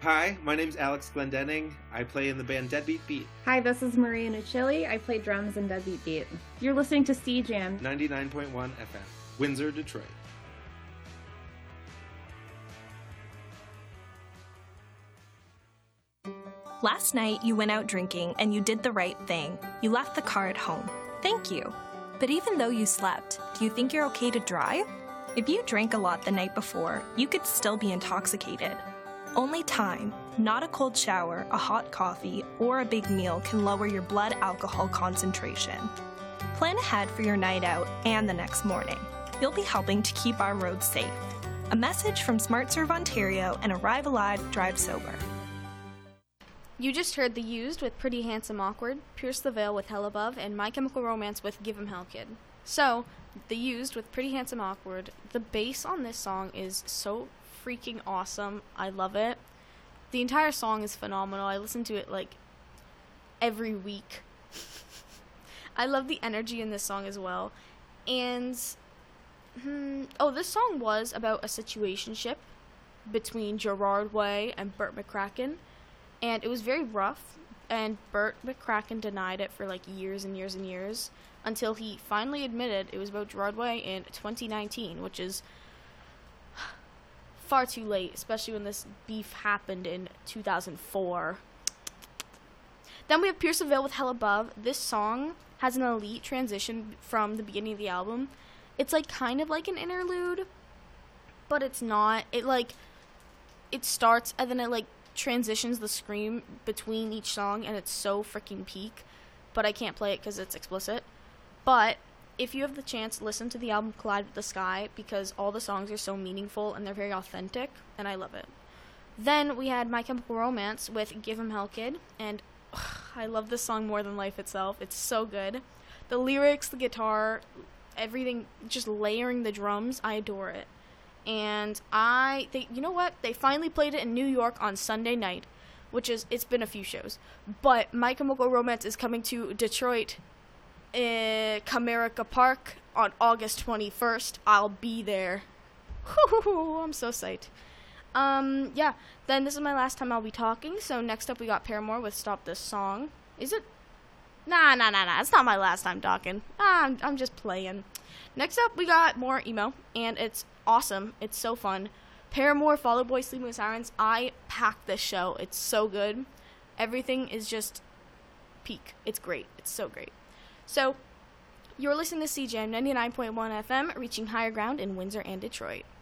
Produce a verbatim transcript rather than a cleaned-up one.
Hi, my name's Alex Glendenning. I play in the band Deadbeat Beat. Hi, this is Maria Nucilli. I play drums in Deadbeat Beat. You're listening to C Jam ninety-nine point one F M, Windsor, Detroit. Last night, you went out drinking and you did the right thing. You left the car at home. Thank you. But even though you slept, do you think you're okay to drive? If you drank a lot the night before, you could still be intoxicated. Only time, not a cold shower, a hot coffee, or a big meal can lower your blood alcohol concentration. Plan ahead for your night out and the next morning. You'll be helping to keep our roads safe. A message from SmartServe Ontario and Arrive Alive, Drive Sober. You just heard The Used with Pretty Handsome Awkward, Pierce the Veil with Hell Above, and My Chemical Romance with Give 'Em Hell Kid. So, The Used with Pretty Handsome Awkward, the bass on this song is so freaking awesome. I love it. The entire song is phenomenal. I listen to it like every week. I love the energy in this song as well. And hmm, oh, this song was about a situationship between Gerard Way and Burt McCracken, and it was very rough. And Burt McCracken denied it for like years and years and years until he finally admitted it was about Gerard Way in twenty nineteen, which is far too late, especially when this beef happened in two thousand four. Then we have Pierce the Veil with Hell Above. This song has an elite transition from the beginning of the album. It's like kind of like an interlude, but it's not. It like it starts and then it like transitions the scream between each song, and it's so freaking peak. But I can't play it because it's explicit. But if you have the chance, listen to the album Collide with the Sky, because all the songs are so meaningful and they're very authentic, and I love it. Then we had My Chemical Romance with Give 'Em Hell Kid, and ugh, I love this song more than life itself. It's so good. The lyrics, the guitar, everything, just layering the drums, I adore it. And I, they, you know what? They finally played it in New York on Sunday night, which is, it's been a few shows. But My Chemical Romance is coming to Detroit in Comerica Park on August twenty-first. I'll be there. Woo-hoo-hoo, I'm so psyched. Um, yeah, then this is my last time I'll be talking, so next up we got Paramore with Stop This Song. Is it? Nah, nah, nah, nah, it's not my last time talking. Ah, I'm, I'm just playing. Next up we got more emo, and it's awesome. It's so fun. Paramore, Fall Out Boy, Sleeping with Sirens. I packed this show. It's so good. Everything is just peak. It's great. It's so great. So, you're listening to C Jam ninety-nine point one F M, reaching higher ground in Windsor and Detroit.